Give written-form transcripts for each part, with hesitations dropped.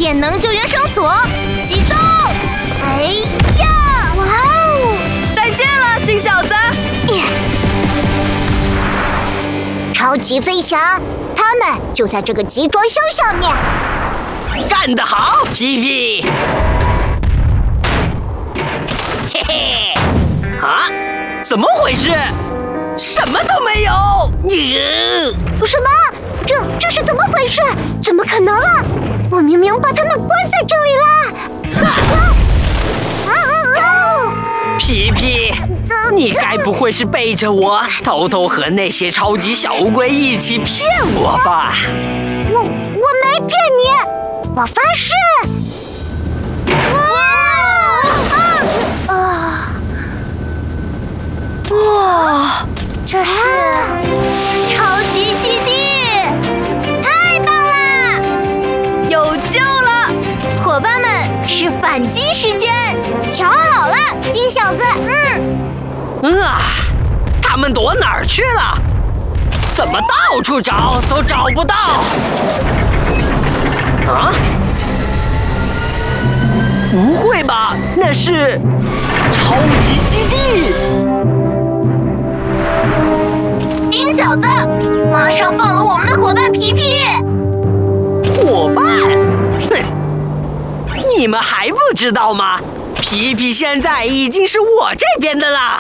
电能救援绳索启动！哎呀，哇哦！ 再见了，金小子！ 超级飞侠，他们就在这个集装箱下面。 干得好，皮皮！嘿嘿，啊，怎么回事？什么都没有！ 什么？这是怎么回事？怎么可能啊！我明明把他们关在这里了！ 皮皮，你该不会是背着我偷偷和那些超级小乌龟一起骗我吧？ 我没骗你，我发誓！ 哇， 这是超级基地，太棒啦！ 有救了！ 伙伴们，是反击时间，瞧好了，金小子， 他们躲哪儿去了？怎么到处找都找不到？啊？不会吧？那是超级基地！ 金小子，马上放了我们的伙伴皮皮！ 伙伴？哼！你们还不知道吗？皮皮现在已经是我这边的啦！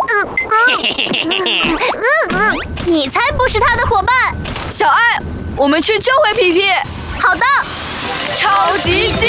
你才不是他的伙伴！ 小爱，我们去救回皮皮。 好的， 超级